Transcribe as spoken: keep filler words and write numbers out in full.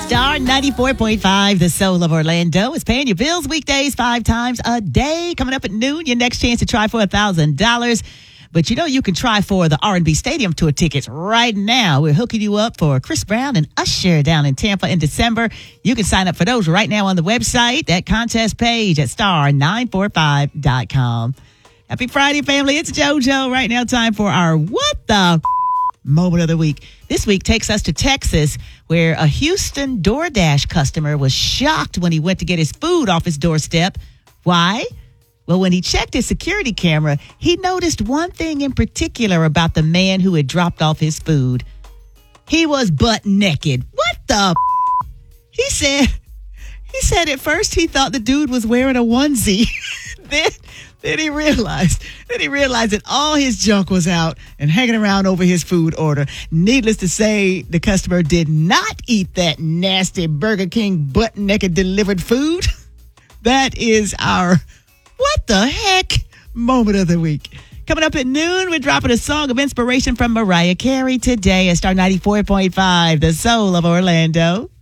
Star ninety-four point five, the soul of Orlando, is paying your bills weekdays five times a day. Coming up at noon, your next chance to try for one thousand dollars. But you know you can try for the R and B Stadium Tour tickets right now. We're hooking you up for Chris Brown and Usher down in Tampa in December. You can sign up for those right now on the website, that contest page at star nine four five dot com. Happy Friday, family. It's JoJo. Right now, time for our What the Moment of the Week. This week takes us to Texas, where a Houston DoorDash customer was shocked when he went to get his food off his doorstep. Why? Well, when he checked his security camera, he noticed one thing in particular about the man who had dropped off his food. He was butt naked. What the? He said, he said at first he thought the dude was wearing a onesie. then, then he realized, then he realized that all his junk was out and hanging around over his food order. Needless to say, the customer did not eat that nasty Burger King butt naked delivered food. That is our What the Heck Moment of the Week. Coming up at noon, we're dropping a song of inspiration from Mariah Carey today at Star ninety-four point five, the soul of Orlando.